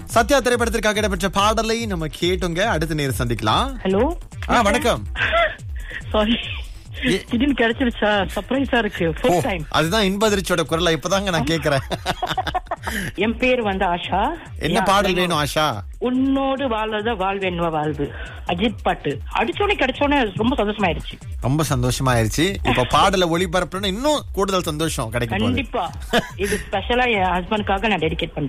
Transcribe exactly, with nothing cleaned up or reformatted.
சத்யா திரைப்படத்திற்காக இடம்பெற்ற பாடலை நம்ம கேட்டோங்க. அடுத்த நேரம் சந்திக்கலாம். ஹலோ. ஆ வணக்கம். சாரி, திடீர்னு கிடைச்சிருச்சா? சர்ப்ரைஸா இருக்கு. First time. அதுதான் இன்பதிர்ச்சியோட குரலை இப்பதாங்க நான் கேக்குறேன். என் பேர் வந்து ஆஷா. என்ன பாடல் வேணும் ஆஷா? உன்னோடு வாழ்வத வாழ்வென்வ வாழ்வு, அஜித் பாட்டு. அடிச்சோடனே கிடைச்சோடனே ரொம்ப சந்தோஷமாயிருச்சு. ரொம்ப சந்தோஷமாயிருச்சு. இப்ப பாடல ஒளிபரப்புனா இன்னும் கூடுதல் சந்தோஷம் கிடைக்கும். கண்டிப்பா. இது ஸ்பெஷலா என் ஹஸ்பண்டுக்காக நான் டெடிகேட் பண்றேன்.